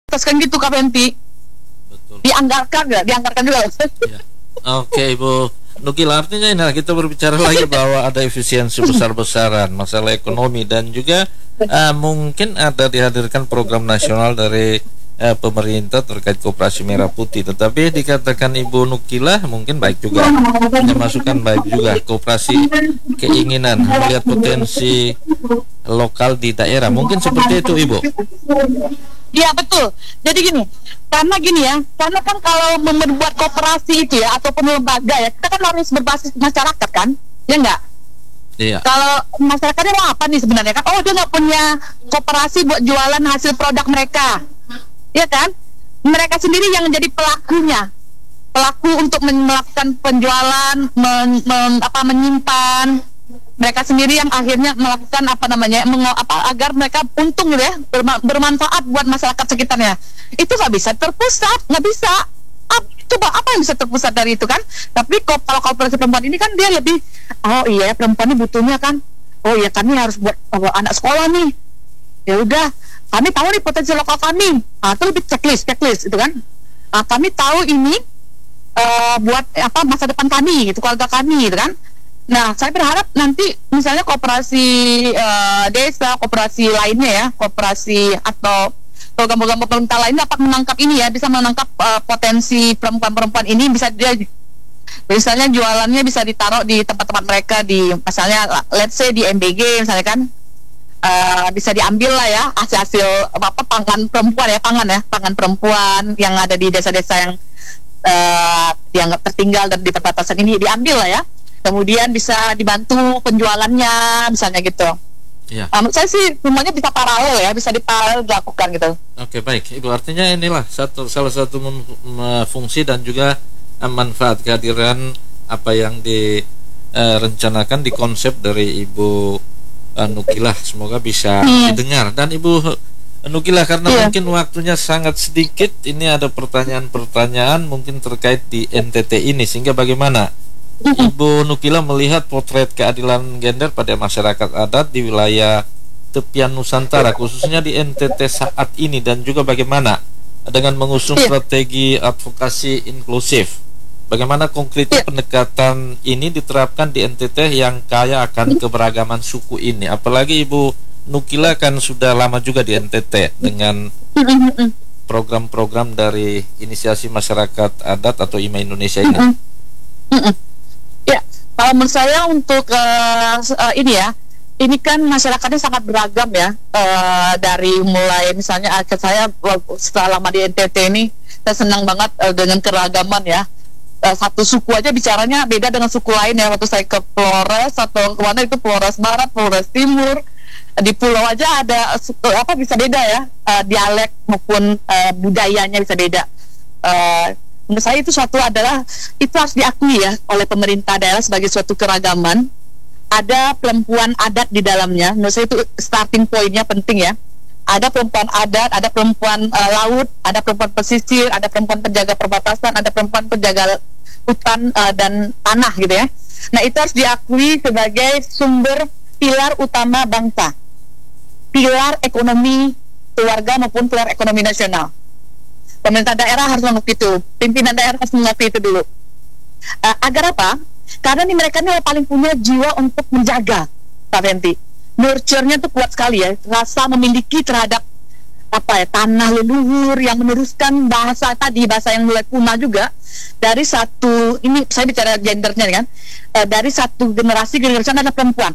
kan gitu Kak Fenty. Betul. Dianggarkan nggak? Dianggarkan juga. Ya. Oke, Ibu Nukila, artinya ini kita berbicara lagi bahwa ada efisiensi besar-besaran, masalah ekonomi, dan juga mungkin ada dihadirkan program nasional dari pemerintah terkait koperasi merah putih. Tetapi dikatakan Ibu Nukila mungkin baik juga, punya masukan baik juga, koperasi keinginan melihat potensi lokal di daerah, mungkin seperti itu Ibu. Iya betul. Jadi gini ya, karena kan kalau membuat koperasi itu ya ataupun lembaga ya, kita kan harus berbasis masyarakat kan, ya enggak? Iya. Kalau masyarakatnya mau apa nih sebenarnya kan? Oh, dia nggak punya koperasi buat jualan hasil produk mereka, ya kan? Mereka sendiri yang jadi pelaku untuk melakukan penjualan, menyimpan. Mereka sendiri yang akhirnya melakukan agar mereka untung gitu ya, bermanfaat buat masyarakat sekitarnya. Itu nggak bisa terpusat, nggak bisa. Coba apa yang bisa terpusat dari itu kan? Tapi kalau koperasi perempuan ini kan dia lebih, oh iya perempuan ini butuhnya kan, oh iya kami harus buat anak sekolah nih. Ya udah, kami tahu nih potensi lokal kami. Itu lebih checklist itu kan. Kami tahu ini buat masa depan kami, gitu, keluarga kami, gitu kan. Nah, saya berharap nanti misalnya koperasi desa, koperasi lainnya ya, koperasi atau program-program pemerintah lainnya dapat menangkap ini ya, bisa menangkap potensi perempuan-perempuan ini, bisa dia misalnya jualannya bisa ditaruh di tempat-tempat mereka, di misalnya let's say di MBG misalnya kan, bisa diambil lah ya hasil pangan perempuan ya, pangan perempuan yang ada di desa-desa yang tertinggal dan di perbatasan ini diambil lah ya. Kemudian bisa dibantu penjualannya, misalnya gitu. Ya. Saya sih semuanya bisa paralel ya, bisa dilakukan gitu. Oke, baik Ibu, artinya inilah salah satu fungsi dan juga manfaat kehadiran apa yang direncanakan di konsep dari Ibu Nukila. Semoga bisa didengar. Dan Ibu Nukila, karena mungkin waktunya sangat sedikit, ini ada pertanyaan-pertanyaan mungkin terkait di NTT ini, sehingga bagaimana Ibu Nukila melihat potret keadilan gender pada masyarakat adat di wilayah tepian Nusantara, khususnya di NTT saat ini, dan juga bagaimana dengan mengusung strategi advokasi inklusif, bagaimana konkretnya pendekatan ini diterapkan di NTT yang kaya akan keberagaman suku ini. Apalagi Ibu Nukila kan sudah lama juga di NTT dengan program-program dari Inisiasi Masyarakat Adat atau IMA Indonesia ini. Ya, kalau menurut saya untuk ini kan masyarakatnya sangat beragam ya, dari mulai misalnya saya setelah lama di NTT ini, saya senang banget dengan keragaman ya. Satu suku aja bicaranya beda dengan suku lain ya. Waktu saya ke Flores atau kemana itu, Flores Barat, Flores Timur, di pulau aja ada bisa beda ya, dialek maupun budayanya bisa beda. Menurut saya itu itu harus diakui ya oleh pemerintah daerah sebagai suatu keragaman. Ada perempuan adat di dalamnya. Menurut saya itu starting point-nya penting ya. Ada perempuan adat, ada perempuan laut, ada perempuan pesisir, ada perempuan penjaga perbatasan, ada perempuan penjaga hutan dan tanah gitu ya. Nah, itu harus diakui sebagai sumber pilar utama bangsa, pilar ekonomi keluarga maupun pilar ekonomi nasional. Pemerintah daerah harus mengakui itu, pimpinan daerah harus mengakui itu dulu. Agar apa? Karena mereka ini paling punya jiwa untuk menjaga, Pak Fenty. Nurture-nya tuh kuat sekali ya, rasa memiliki terhadap tanah leluhur, yang meneruskan bahasa yang mulai punah juga dari satu, ini saya bicara gendernya kan, dari satu generasi ada perempuan,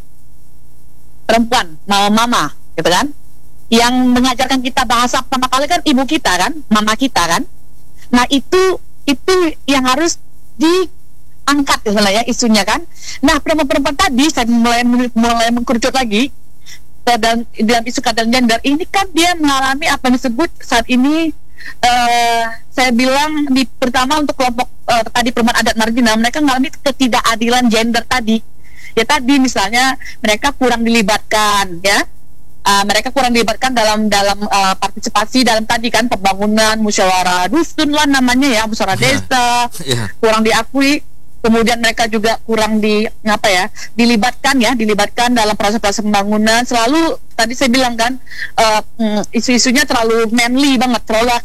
mama gitu kan, yang mengajarkan kita bahasa pertama kali kan ibu kita kan, mama kita kan. Nah itu yang harus diangkat ya isunya kan. Nah perempuan tadi saya mulai mengkerucut lagi dalam isu keadilan gender ini kan, dia mengalami apa yang disebut saat ini saya bilang pertama untuk kelompok tadi perempuan adat marginal, mereka mengalami ketidakadilan gender tadi. Ya tadi misalnya mereka kurang dilibatkan ya. Mereka kurang dilibatkan dalam partisipasi dalam tadi kan pembangunan musyawarah dusun lah namanya ya, musyawarah desa, kurang diakui. Kemudian mereka juga kurang dilibatkan dalam proses-proses pembangunan. Selalu tadi saya bilang kan, isu-isunya terlalu manly banget, terlalu